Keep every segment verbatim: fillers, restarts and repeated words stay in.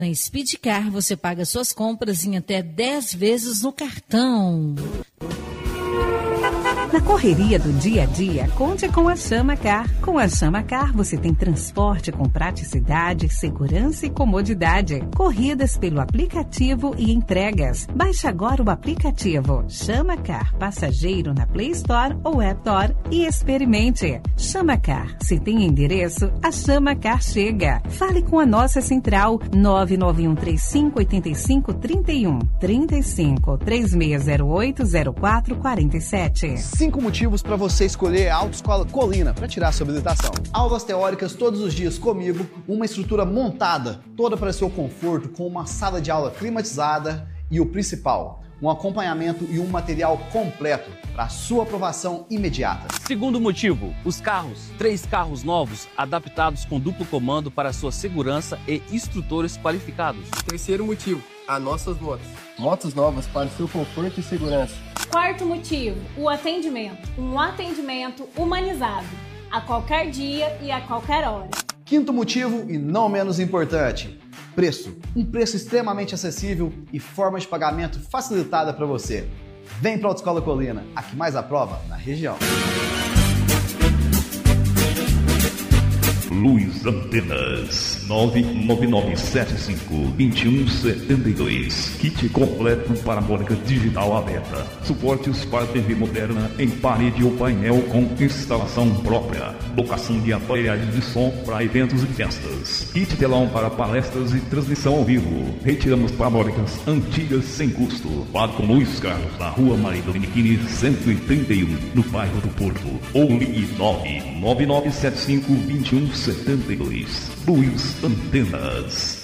Na Speedcar você paga suas compras em até dez vezes no cartão. Na correria do dia a dia, conte com a Chama Car. Com a Chama Car, você tem transporte com praticidade, segurança e comodidade. Corridas pelo aplicativo e entregas. Baixe agora o aplicativo Chama Car Passageiro na Play Store ou App Store e experimente. Chama Car. Se tem endereço, a Chama Car chega. Fale com a nossa central nove nove um três cinco oito cinco três um, trinta e cinco, três seis zero oito, zero quatro quatro sete. Cinco motivos para você escolher a Autoescola Colina para tirar sua habilitação. Aulas teóricas todos os dias comigo, uma estrutura montada toda para seu conforto, com uma sala de aula climatizada e o principal, um acompanhamento e um material completo para sua aprovação imediata. Segundo motivo, os carros. Três carros novos adaptados com duplo comando para sua segurança e instrutores qualificados. Terceiro motivo, as nossas motos. Motos novas para seu conforto e segurança. Quarto motivo, o atendimento. Um atendimento humanizado, a qualquer dia e a qualquer hora. Quinto motivo, e não menos importante, preço. Um preço extremamente acessível e forma de pagamento facilitada para você. Vem para a Autoescola Colina, a que mais aprova na região. Luz Antenas nove nove nove sete cinco, dois um sete dois. Kit completo parabólica digital aberta. Suportes para T V moderna em parede ou painel com instalação própria. Locação de aparelhagem de som para eventos e festas. Kit telão para palestras e transmissão ao vivo. Retiramos parabólicas antigas sem custo. Fale com Luiz Carlos na rua Maria Dominiquini cento e trinta e um, no bairro do Porto. Ou ligue nove nove nove sete cinco, dois um sete dois. Luz Antenas.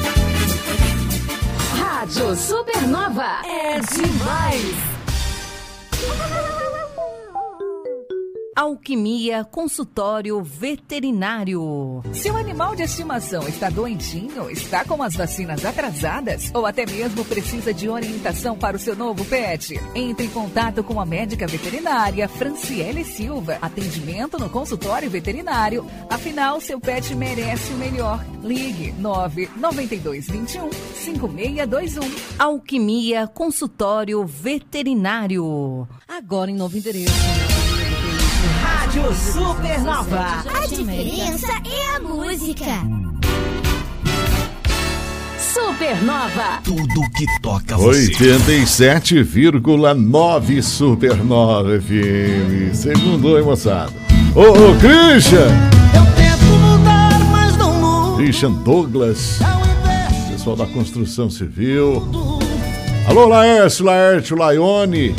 Rádio Supernova é demais. Alquimia Consultório Veterinário. Se o animal de estimação está doentinho, está com as vacinas atrasadas ou até mesmo precisa de orientação para o seu novo pet, entre em contato com a médica veterinária Franciele Silva. Atendimento no consultório veterinário. Afinal, seu pet merece o melhor. Ligue nove nove dois dois um, cinco seis dois um. Alquimia Consultório Veterinário. Agora em novo endereço. Rádio Supernova. A diferença é a música. Supernova. Tudo que toca você. oitenta e sete vírgula nove Supernova F M. Segundo, oi, moçada. Ô, ô, Christian. Eu tento mudar, mas não mudo. Christian Douglas. Pessoal da construção civil. Alô, Laércio, Laércio, Laione.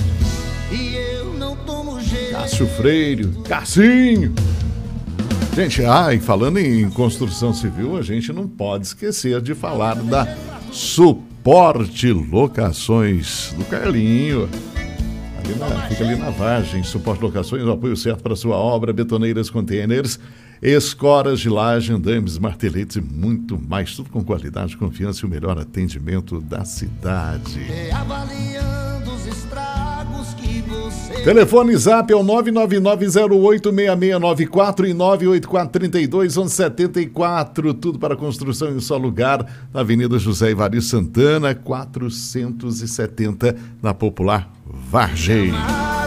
Cássio Freire, Cassinho. Gente, ah, e falando em construção civil, a gente não pode esquecer de falar da Suporte Locações do Carlinho. Ali na, fica ali na Vargem. Suporte Locações, o apoio certo para sua obra, betoneiras, containers, escoras de laje, andames, marteletes e muito mais. Tudo com qualidade, confiança e o melhor atendimento da cidade. Avaliando os estragos que você... Telefone Zap é o nove nove nove zero oito seis seis nove quatro e nove oito quatro três dois um sete quatro. Tudo para construção em um só lugar, na Avenida José Ivair Santana, quatrocentos e setenta, na Popular Vargem.